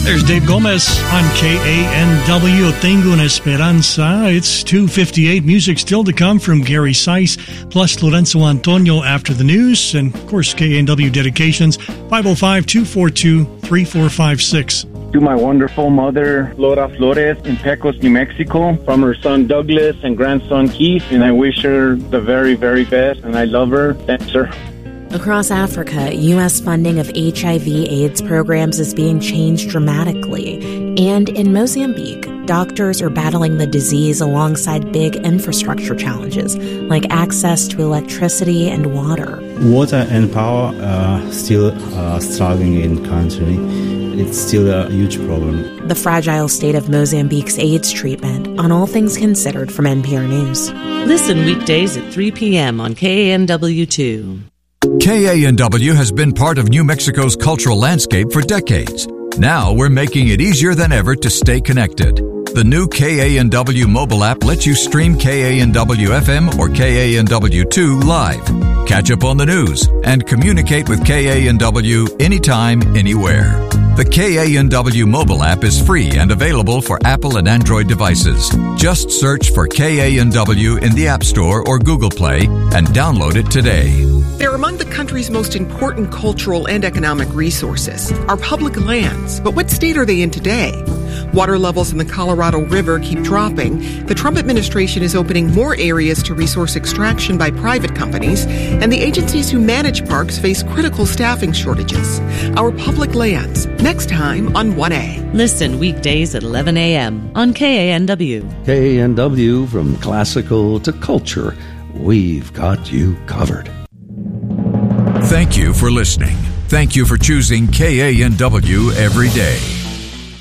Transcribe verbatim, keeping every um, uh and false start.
There's Dave Gomez on K A N W. Tengo una esperanza. It's two fifty-eight. Music still to come from Gary Sice, plus Lorenzo Antonio after the news. And, of course, K A N W dedications, five oh five, two four two, three four five six. To my wonderful mother, Laura Flores, in Pecos, New Mexico, from her son Douglas and grandson Keith. And I wish her the very, very best, and I love her. Thanks, sir. Across Africa, U S funding of H I V AIDS programs is being changed dramatically. And in Mozambique, doctors are battling the disease alongside big infrastructure challenges, like access to electricity and water. Water and power are still uh, struggling in country. It's still a huge problem. The fragile state of Mozambique's AIDS treatment on All Things Considered from N P R News. Listen weekdays at three p.m. on K A N W two. K A N W has been part of New Mexico's cultural landscape for decades. Now we're making it easier than ever to stay connected. The new K A N W mobile app lets you stream K A N W F M or K A N W two live, catch up on the news, and communicate with K A N W anytime, anywhere. The K A N W mobile app is free and available for Apple and Android devices. Just search for K A N W in the App Store or Google Play and download it today. They're among the country's most important cultural and economic resources, our public lands. But what state are they in today? Water levels in the Colorado River keep dropping. The Trump administration is opening more areas to resource extraction by private companies, and the agencies who manage parks face critical staffing shortages. Our public lands, next time on one A. Listen weekdays at eleven a.m. on K A N W. K A N W, from classical to culture, we've got you covered. Thank you for listening. Thank you for choosing K A N W every day.